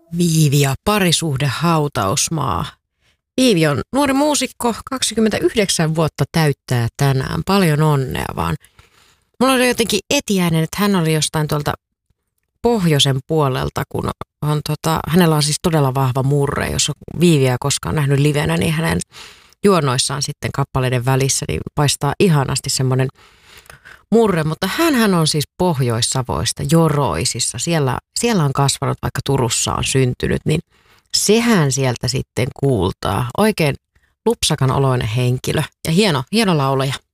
Viivi ja parisuhde hautausmaa. Viivi on nuori muusikko, 29 vuotta täyttää tänään. Paljon onnea vaan. Mulla oli jotenkin etiäinen, että hän oli jostain tuolta pohjoisen puolelta, kun on hänellä on siis todella vahva murre. Jos on Viiviä koskaan nähnyt livenä, niin hänen juonoissaan sitten kappaleiden välissä niin paistaa ihanasti semmoinen murre. Mutta hän on siis Pohjois-Savoista, Joroisissa. Siellä on kasvanut, vaikka Turussa on syntynyt, niin sehän sieltä sitten kuultaa. Oikein lupsakan oloinen henkilö ja hieno laulaja.